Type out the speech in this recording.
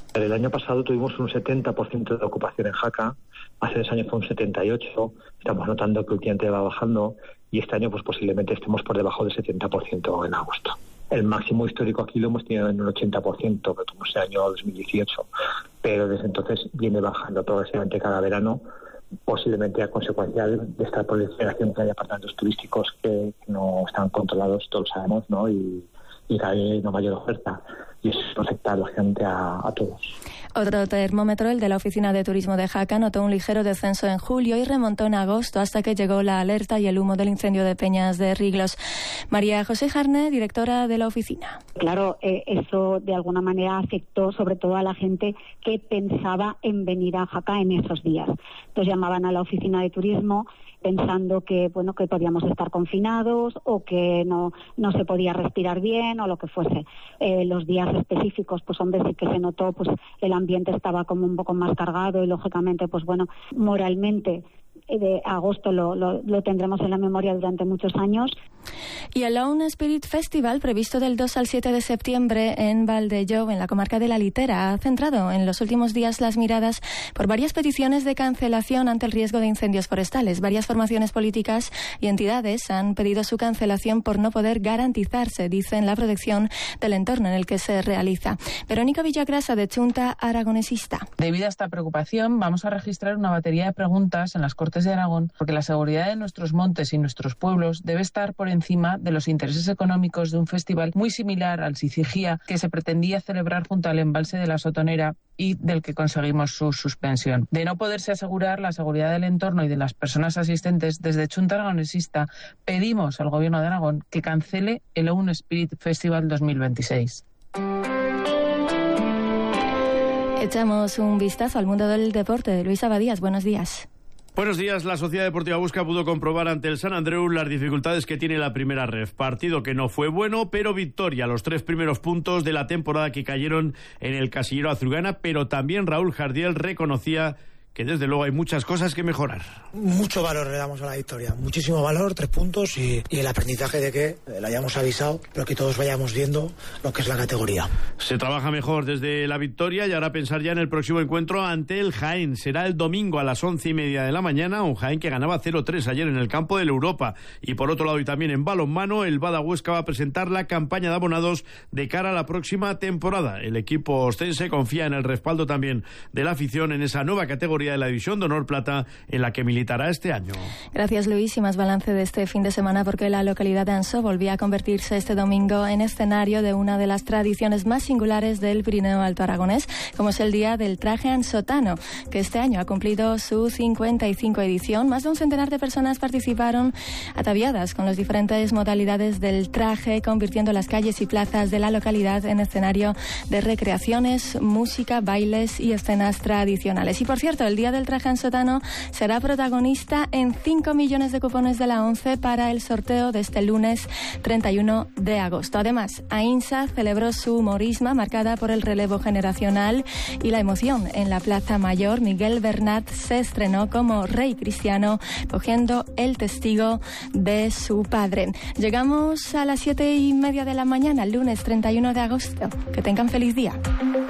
El año pasado tuvimos un 70% de ocupación en Jaca, hace 2 años fue un 78%, estamos notando que últimamente va bajando y este año pues posiblemente estemos por debajo del 70% en agosto. El máximo histórico aquí lo hemos tenido en un 80%, que tuvimos el año 2018, pero desde entonces viene bajando progresivamente cada verano, posiblemente a consecuencia de esta proliferación que hay de apartamentos turísticos que no están controlados, todos lo sabemos, ¿no? Y cada vez hay una mayor oferta y eso afecta lógicamente a todos. Otro termómetro, el de la Oficina de Turismo de Jaca, notó un ligero descenso en julio y remontó en agosto hasta que llegó la alerta y el humo del incendio de Peñas de Riglos. María José Jarné, directora de la oficina. Claro, eso de alguna manera afectó sobre todo a la gente que pensaba en venir a Jaca en esos días. Entonces llamaban a la Oficina de Turismo pensando que que podíamos estar confinados o que no se podía respirar bien o lo que fuese. Los días específicos, pues hombre, sí que se notó, pues el ambiente estaba como un poco más cargado y lógicamente, pues moralmente de agosto lo tendremos en la memoria durante muchos años. Y el Own Spirit Festival, previsto del 2 al 7 de septiembre en Valdejo, en la comarca de la Litera, ha centrado en los últimos días las miradas por varias peticiones de cancelación ante el riesgo de incendios forestales. Varias formaciones políticas y entidades han pedido su cancelación por no poder garantizarse, dicen, la protección del entorno en el que se realiza. Verónica Villagrasa, de Chunta Aragonesista. Debido a esta preocupación, vamos a registrar una batería de preguntas en las Cortes de Aragón, porque la seguridad de nuestros montes y nuestros pueblos debe estar por encima de los intereses económicos de un festival muy similar al Sicigía que se pretendía celebrar junto al embalse de la Sotonera y del que conseguimos su suspensión. De no poderse asegurar la seguridad del entorno y de las personas asistentes, desde Chunta Aragonesista pedimos al Gobierno de Aragón que cancele el Own Spirit Festival 2026. Echamos un vistazo al mundo del deporte. Luis Abadías, buenos días. Buenos días. La Sociedad Deportiva Busca pudo comprobar ante el Sant Andreu las dificultades que tiene la primera ref. Partido que no fue bueno, pero victoria. Los 3 primeros puntos de la temporada que cayeron en el casillero azulgrana, pero también Raúl Jardiel reconocía que desde luego hay muchas cosas que mejorar. Mucho valor le damos a la victoria, muchísimo valor, 3 puntos y el aprendizaje de que le hayamos avisado, pero que todos vayamos viendo lo que es la categoría. Se trabaja mejor desde la victoria y ahora pensar ya en el próximo encuentro ante el Jaén. Será el domingo a las 11:30 de la mañana, un Jaén que ganaba 0-3 ayer en el campo del Europa. Y por otro lado y también en balonmano, el Bada Huesca va a presentar la campaña de abonados de cara a la próxima temporada. El equipo ostense confía en el respaldo también de la afición en esa nueva categoría de la División de Honor Plata en la que militará este año. Gracias, Luis. Y más balance de este fin de semana porque la localidad de Ansó volvía a convertirse este domingo en escenario de una de las tradiciones más singulares del Pirineo Alto Aragonés, como es el Día del Traje Ansotano, que este año ha cumplido su 55 edición. Más de un centenar de personas participaron ataviadas con las diferentes modalidades del traje, convirtiendo las calles y plazas de la localidad en escenario de recreaciones, música, bailes y escenas tradicionales. Y por cierto, el Día del Traje Ansotano será protagonista en 5 millones de cupones de la ONCE para el sorteo de este lunes 31 de agosto. Además, AINSA celebró su morisma marcada por el relevo generacional y la emoción en la Plaza Mayor. Miguel Bernat se estrenó como rey cristiano, cogiendo el testigo de su padre. Llegamos a las 7:30 de la mañana, el lunes 31 de agosto. Que tengan feliz día.